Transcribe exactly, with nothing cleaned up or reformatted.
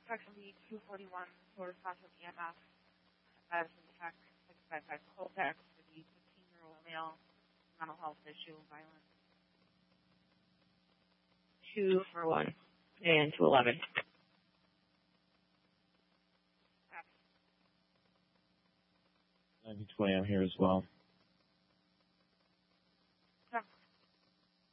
text will be two forty-one for response from E M S. Medicine tech, six five five Coltex for the fifteen-year-old male, mental health issue, violence. Two for one and two eleven. nine twenty, I'm here as well.